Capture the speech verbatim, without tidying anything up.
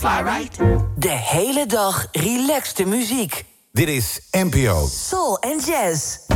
fly right. De hele dag relaxte muziek. Dit is N P O. Soul en jazz.